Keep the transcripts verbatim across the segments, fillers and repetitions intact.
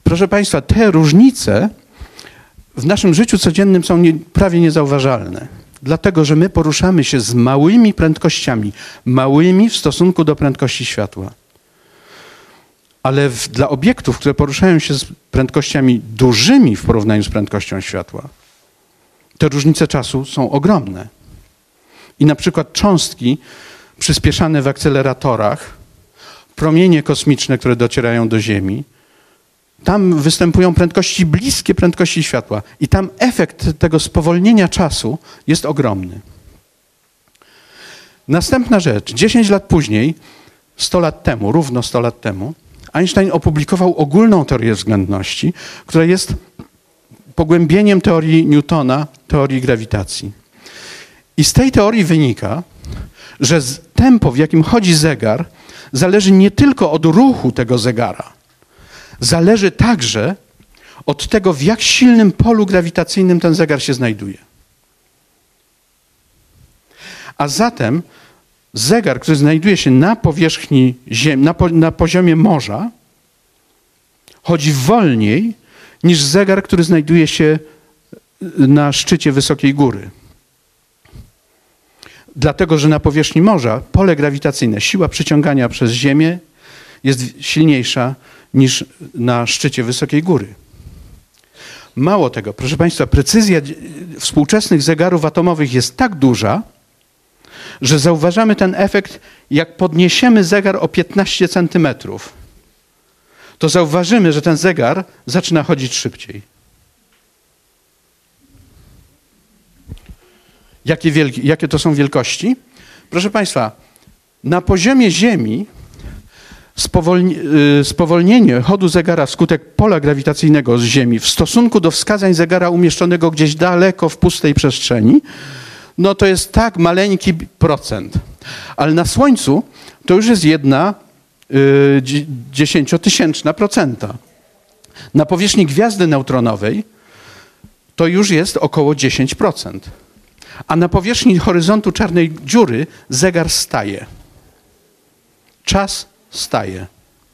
Proszę Państwa, te różnice w naszym życiu codziennym są nie, prawie niezauważalne. Dlatego, że my poruszamy się z małymi prędkościami, małymi w stosunku do prędkości światła. Ale w, dla obiektów, które poruszają się z prędkościami dużymi w porównaniu z prędkością światła, te różnice czasu są ogromne. I na przykład cząstki przyspieszane w akceleratorach, promienie kosmiczne, które docierają do Ziemi, tam występują prędkości bliskie prędkości światła i tam efekt tego spowolnienia czasu jest ogromny. Następna rzecz. dziesięć lat później, sto lat temu, równo sto lat temu, Einstein opublikował ogólną teorię względności, która jest pogłębieniem teorii Newtona, teorii grawitacji. I z tej teorii wynika, że tempo, w jakim chodzi zegar, zależy nie tylko od ruchu tego zegara, zależy także od tego, w jak silnym polu grawitacyjnym ten zegar się znajduje. A zatem zegar, który znajduje się na powierzchni Ziemi, na, po, na poziomie morza, chodzi wolniej niż zegar, który znajduje się na szczycie wysokiej góry. Dlatego, że na powierzchni morza pole grawitacyjne, siła przyciągania przez Ziemię jest silniejsza niż na szczycie wysokiej góry. Mało tego, proszę Państwa, precyzja współczesnych zegarów atomowych jest tak duża, że zauważamy ten efekt, jak podniesiemy zegar o piętnaście centymetrów. To zauważymy, że ten zegar zaczyna chodzić szybciej. Jakie, wielkie, jakie to są wielkości? Proszę Państwa, na poziomie Ziemi spowolni, spowolnienie chodu zegara wskutek pola grawitacyjnego z Ziemi w stosunku do wskazań zegara umieszczonego gdzieś daleko w pustej przestrzeni, no to jest tak maleńki procent. Ale na Słońcu to już jest jedna y, dziesięciotysięczna procenta. Na powierzchni gwiazdy neutronowej to już jest około dziesięć procent. A na powierzchni horyzontu czarnej dziury zegar staje. Czas staje.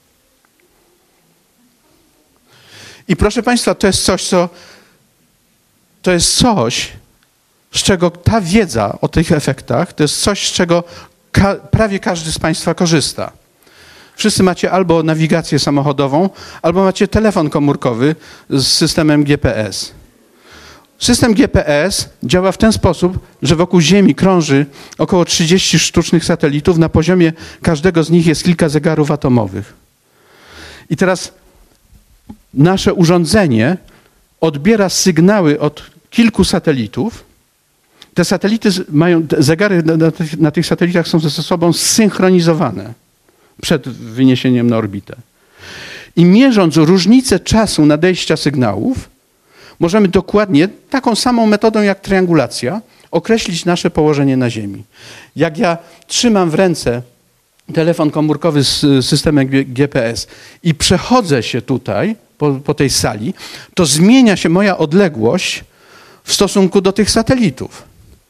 I proszę Państwa, to jest coś, co to jest coś, z czego ta wiedza o tych efektach, to jest coś, z czego ka- prawie każdy z Państwa korzysta. Wszyscy macie albo nawigację samochodową, albo macie telefon komórkowy z systemem G P S. System G P S działa w ten sposób, że wokół Ziemi krąży około trzydzieści sztucznych satelitów. Na poziomie każdego z nich jest kilka zegarów atomowych. I teraz nasze urządzenie odbiera sygnały od kilku satelitów. Te satelity mają, te zegary na tych, na tych satelitach są ze sobą zsynchronizowane przed wyniesieniem na orbitę. I mierząc różnicę czasu nadejścia sygnałów, możemy dokładnie, taką samą metodą jak triangulacja, określić nasze położenie na Ziemi. Jak ja trzymam w ręce telefon komórkowy z systemem G P S i przechodzę się tutaj, po, po tej sali, to zmienia się moja odległość w stosunku do tych satelitów.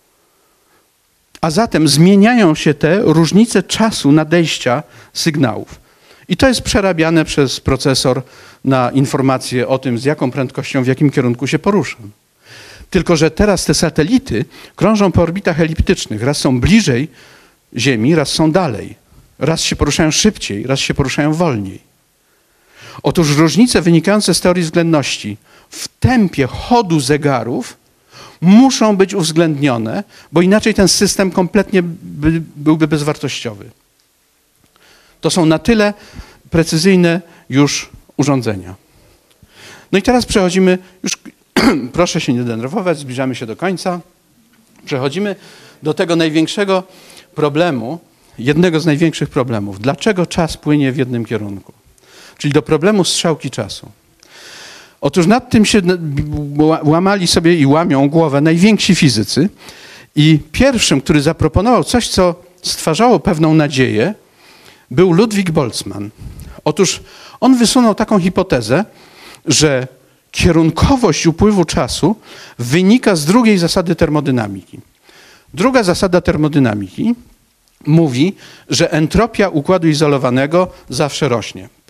A zatem zmieniają się te różnice czasu nadejścia sygnałów. I to jest przerabiane przez procesor na informacje o tym, z jaką prędkością, w jakim kierunku się poruszam. Tylko że teraz te satelity krążą po orbitach eliptycznych. Raz są bliżej Ziemi, raz są dalej. Raz się poruszają szybciej, raz się poruszają wolniej. Otóż różnice wynikające z teorii względności w tempie chodu zegarów muszą być uwzględnione, bo inaczej ten system kompletnie by, byłby bezwartościowy. To są na tyle precyzyjne już urządzenia. No i teraz przechodzimy, już proszę się nie denerwować, zbliżamy się do końca. Przechodzimy do tego największego problemu, jednego z największych problemów. Dlaczego czas płynie w jednym kierunku? Czyli do problemu strzałki czasu. Otóż nad tym się łamali sobie i łamią głowę najwięksi fizycy i pierwszym, który zaproponował coś, co stwarzało pewną nadzieję, był Ludwig Boltzmann. Otóż on wysunął taką hipotezę, że kierunkowość upływu czasu wynika z drugiej zasady termodynamiki. Druga zasada termodynamiki mówi, że entropia układu izolowanego zawsze rośnie.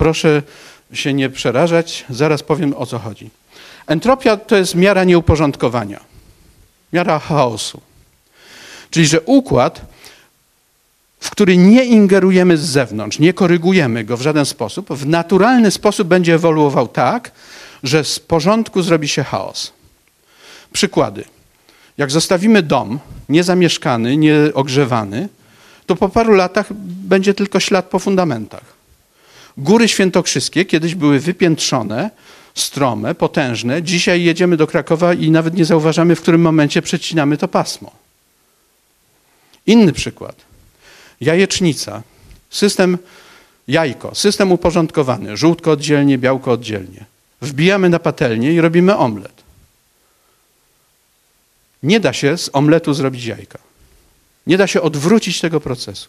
Proszę się nie przerażać, zaraz powiem, o co chodzi. Entropia to jest miara nieuporządkowania, miara chaosu. Czyli, że układ, w który nie ingerujemy z zewnątrz, nie korygujemy go w żaden sposób, w naturalny sposób będzie ewoluował tak, że z porządku zrobi się chaos. Przykłady. Jak zostawimy dom niezamieszkany, nieogrzewany, to po paru latach będzie tylko ślad po fundamentach. Góry świętokrzyskie kiedyś były wypiętrzone, strome, potężne. Dzisiaj jedziemy do Krakowa i nawet nie zauważamy, w którym momencie przecinamy to pasmo. Inny przykład. Jajecznica. System jajko. System uporządkowany. Żółtko oddzielnie, białko oddzielnie. Wbijamy na patelnię i robimy omlet. Nie da się z omletu zrobić jajka. Nie da się odwrócić tego procesu.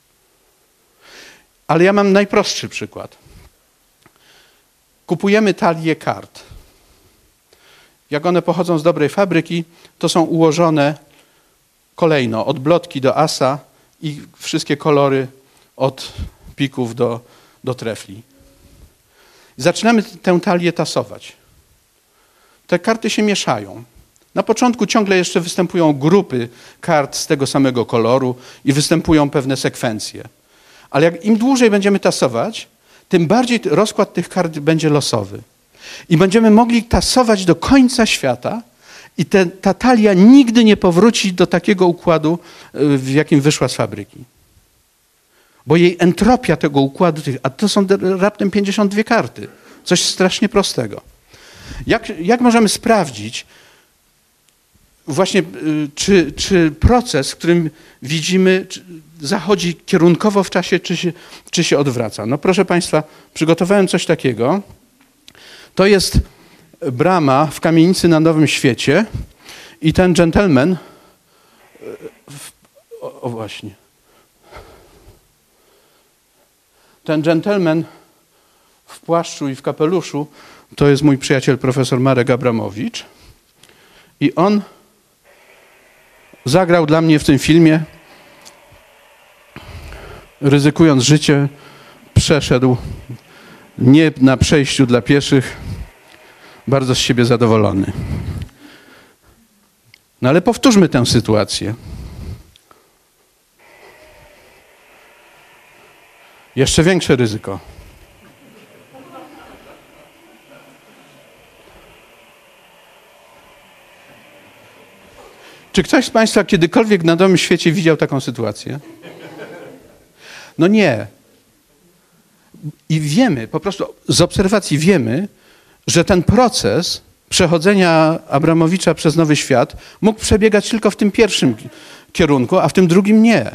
Ale ja mam najprostszy przykład. Kupujemy talie kart. Jak one pochodzą z dobrej fabryki, to są ułożone kolejno od blotki do asa i wszystkie kolory od pików do, do trefli. Zaczynamy tę talię tasować. Te karty się mieszają. Na początku ciągle jeszcze występują grupy kart z tego samego koloru i występują pewne sekwencje. Ale jak im dłużej będziemy tasować, tym bardziej rozkład tych kart będzie losowy. I będziemy mogli tasować do końca świata i te, ta talia nigdy nie powróci do takiego układu, w jakim wyszła z fabryki. Bo jej entropia tego układu, a to są raptem pięćdziesiąt dwie karty. Coś strasznie prostego. Jak, jak możemy sprawdzić właśnie, czy, czy proces, w którym widzimy, zachodzi kierunkowo w czasie, czy się, czy się odwraca? No proszę Państwa, przygotowałem coś takiego. To jest brama w kamienicy na Nowym Świecie i ten gentleman, o, o właśnie, ten gentleman w płaszczu i w kapeluszu to jest mój przyjaciel profesor Marek Abramowicz i on zagrał dla mnie w tym filmie, ryzykując życie, przeszedł nie na przejściu dla pieszych, bardzo z siebie zadowolony. No ale powtórzmy tę sytuację. Jeszcze większe ryzyko. Czy ktoś z Państwa kiedykolwiek na Nowym Świecie widział taką sytuację? No nie. I wiemy, po prostu z obserwacji wiemy, że ten proces przechodzenia Abramowicza przez Nowy Świat mógł przebiegać tylko w tym pierwszym kierunku, a w tym drugim nie.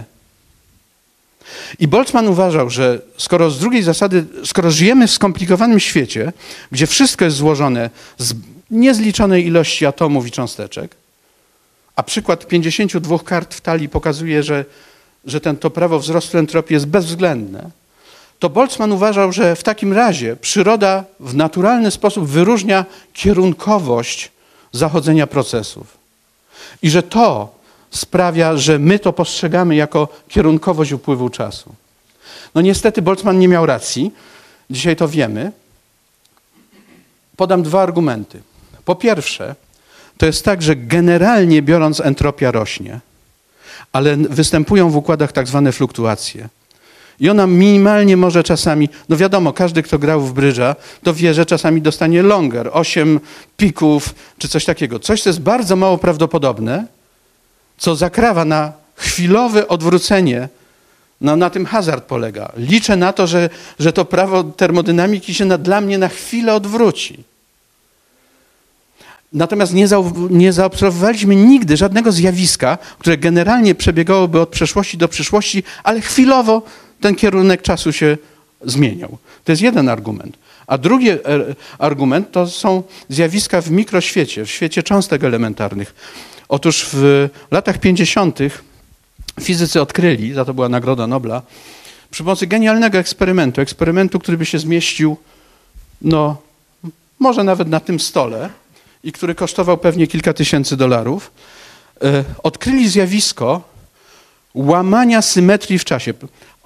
I Boltzmann uważał, że skoro z drugiej zasady, skoro żyjemy w skomplikowanym świecie, gdzie wszystko jest złożone z niezliczonej ilości atomów i cząsteczek, a przykład pięćdziesięciu dwóch kart w talii pokazuje, że, że ten, to prawo wzrostu entropii jest bezwzględne, to Boltzmann uważał, że w takim razie przyroda w naturalny sposób wyróżnia kierunkowość zachodzenia procesów. I że to sprawia, że my to postrzegamy jako kierunkowość upływu czasu. No niestety Boltzmann nie miał racji. Dzisiaj to wiemy. Podam dwa argumenty. Po pierwsze, to jest tak, że generalnie biorąc entropia rośnie, ale występują w układach tak zwane fluktuacje. I ona minimalnie może czasami, no wiadomo, każdy, kto grał w brydża, to wie, że czasami dostanie longer, osiem pików czy coś takiego. Coś, co jest bardzo mało prawdopodobne, co zakrawa na chwilowe odwrócenie. No na tym hazard polega. Liczę na to, że, że to prawo termodynamiki się na, dla mnie na chwilę odwróci. Natomiast nie, zau, nie zaobserwowaliśmy nigdy żadnego zjawiska, które generalnie przebiegałoby od przeszłości do przyszłości, ale chwilowo ten kierunek czasu się zmieniał. To jest jeden argument. A drugi argument to są zjawiska w mikroświecie, w świecie cząstek elementarnych. Otóż w latach pięćdziesiątych fizycy odkryli, za to była Nagroda Nobla, przy pomocy genialnego eksperymentu, eksperymentu, który by się zmieścił, no, może nawet na tym stole i który kosztował pewnie kilka tysięcy dolarów, odkryli zjawisko łamania symetrii w czasie.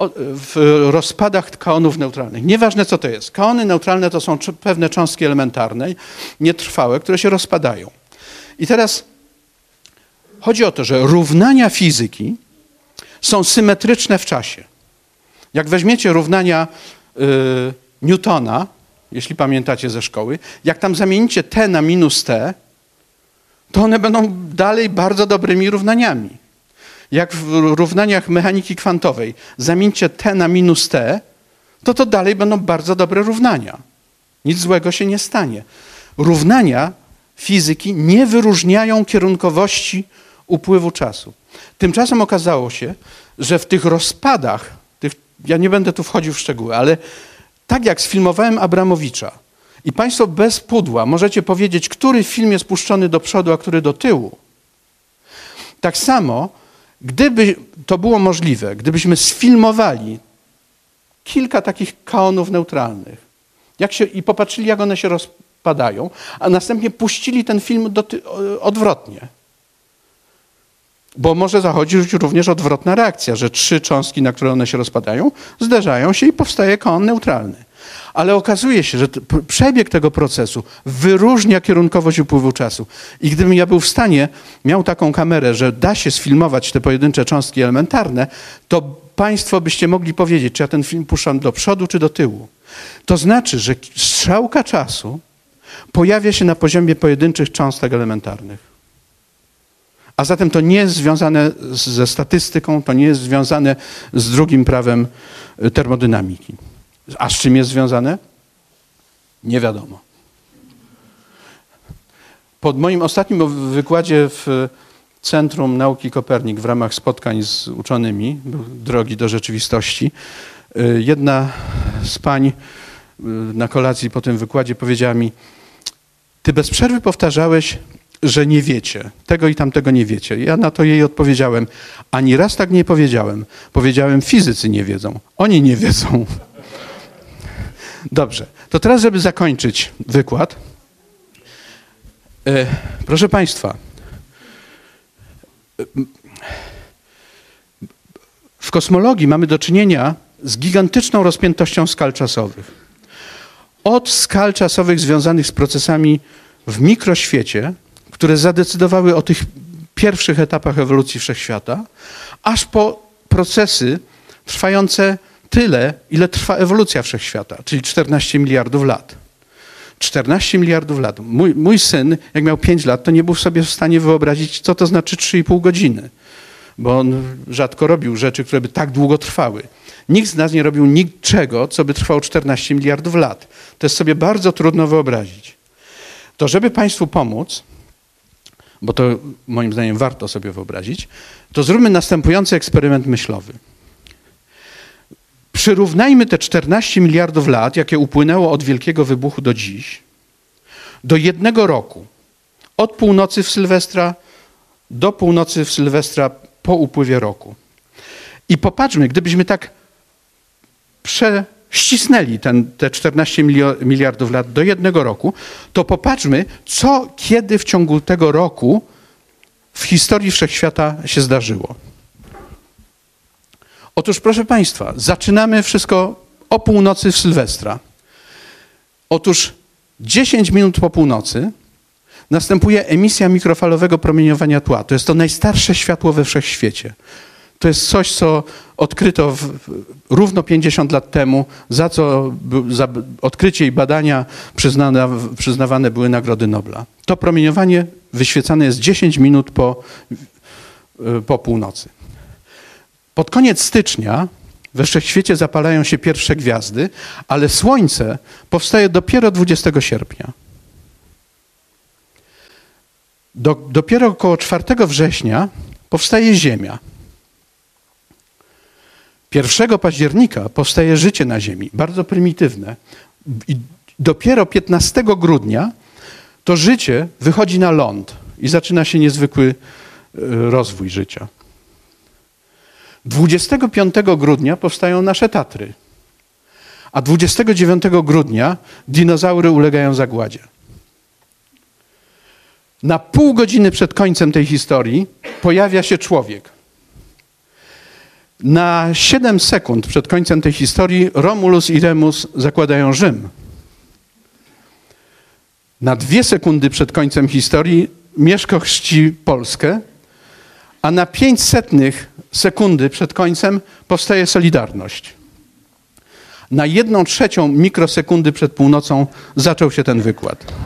w rozpadach kaonów neutralnych. Nieważne, co to jest. Kaony neutralne to są pewne cząstki elementarne, nietrwałe, które się rozpadają. I teraz chodzi o to, że równania fizyki są symetryczne w czasie. Jak weźmiecie równania y, Newtona, jeśli pamiętacie ze szkoły, jak tam zamienicie t na minus t, to one będą dalej bardzo dobrymi równaniami. Jak w równaniach mechaniki kwantowej zamieńcie t na minus t, to to dalej będą bardzo dobre równania. Nic złego się nie stanie. Równania fizyki nie wyróżniają kierunkowości upływu czasu. Tymczasem okazało się, że w tych rozpadach, tych, ja nie będę tu wchodził w szczegóły, ale tak jak sfilmowałem Abramowicza i państwo bez pudła możecie powiedzieć, który film jest puszczony do przodu, a który do tyłu, tak samo, gdyby to było możliwe, gdybyśmy sfilmowali kilka takich kaonów neutralnych jak się, i popatrzyli, jak one się rozpadają, a następnie puścili ten film do ty, odwrotnie. Bo może zachodzić również odwrotna reakcja, że trzy cząstki, na które one się rozpadają, zderzają się i powstaje kaon neutralny. Ale okazuje się, że przebieg tego procesu wyróżnia kierunkowość upływu czasu. I gdybym ja był w stanie, miał taką kamerę, że da się sfilmować te pojedyncze cząstki elementarne, to państwo byście mogli powiedzieć, czy ja ten film puszczam do przodu, czy do tyłu. To znaczy, że strzałka czasu pojawia się na poziomie pojedynczych cząstek elementarnych. A zatem to nie jest związane ze statystyką, to nie jest związane z drugim prawem termodynamiki. A z czym jest związane? Nie wiadomo. Po moim ostatnim wykładzie w Centrum Nauki Kopernik w ramach spotkań z uczonymi, drogi do rzeczywistości, jedna z pań na kolacji po tym wykładzie powiedziała mi: ty bez przerwy powtarzałeś, że nie wiecie, tego i tamtego nie wiecie. Ja na to jej odpowiedziałem: ani raz tak nie powiedziałem. Powiedziałem, fizycy nie wiedzą, oni nie wiedzą. Dobrze, to teraz, żeby zakończyć wykład, e, proszę państwa, w kosmologii mamy do czynienia z gigantyczną rozpiętością skal czasowych. Od skal czasowych związanych z procesami w mikroświecie, które zadecydowały o tych pierwszych etapach ewolucji wszechświata, aż po procesy trwające tyle, ile trwa ewolucja wszechświata, czyli czternaście miliardów lat. czternaście miliardów lat. Mój, mój syn, jak miał pięć lat, to nie był sobie w stanie wyobrazić, co to znaczy trzy i pół godziny, bo on rzadko robił rzeczy, które by tak długo trwały. Nikt z nas nie robił niczego, co by trwało czternaście miliardów lat. To jest sobie bardzo trudno wyobrazić. To żeby państwu pomóc, bo to moim zdaniem warto sobie wyobrazić, to zróbmy następujący eksperyment myślowy. Przyrównajmy te czternaście miliardów lat, jakie upłynęło od Wielkiego Wybuchu do dziś, do jednego roku. Od północy w Sylwestra do północy w Sylwestra po upływie roku. I popatrzmy, gdybyśmy tak prześcisnęli ten, te czternaście miliardów lat do jednego roku, to popatrzmy, co kiedy w ciągu tego roku w historii wszechświata się zdarzyło. Otóż, proszę państwa, zaczynamy wszystko o północy w Sylwestra. Otóż dziesięć minut po północy następuje emisja mikrofalowego promieniowania tła. To jest to najstarsze światło we wszechświecie. To jest coś, co odkryto w, w, równo pięćdziesiąt lat temu, za co za odkrycie i badania przyznane, przyznawane były Nagrody Nobla. To promieniowanie wyświecane jest dziesięć minut po, po północy. Pod koniec stycznia we wszechświecie zapalają się pierwsze gwiazdy, ale Słońce powstaje dopiero dwudziestego sierpnia. Do, dopiero około czwartego września powstaje Ziemia. pierwszego października powstaje życie na Ziemi, bardzo prymitywne. I dopiero piętnastego grudnia to życie wychodzi na ląd i zaczyna się niezwykły rozwój życia. dwudziestego piątego grudnia powstają nasze Tatry, a dwudziestego dziewiątego grudnia dinozaury ulegają zagładzie. Na pół godziny przed końcem tej historii pojawia się człowiek. Na siedem sekund przed końcem tej historii Romulus i Remus zakładają Rzym. Na dwie sekundy przed końcem historii Mieszko chrzci Polskę, a na pięć setnych sekundy przed końcem powstaje Solidarność. Na jedną trzecią mikrosekundy przed północą zaczął się ten wykład.